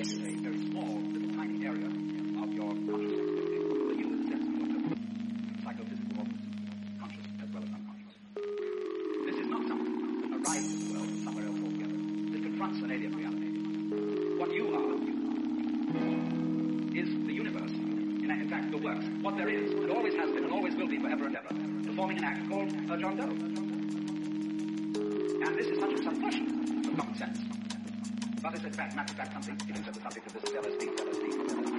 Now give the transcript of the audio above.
is a very small, little tiny area of your consciousness. The you in the sense of your psychophysical organs, conscious as well as unconscious. This is not something that arrives in the world from somewhere else altogether. This confronts an alien reality. What you are is the universe. In fact, the works, what there is, and always has been and always will be forever and ever, performing an act called John Doe. And this is such a subversion of common sense. But it's in fact, matter of fact, something, it is the subject of this LSD.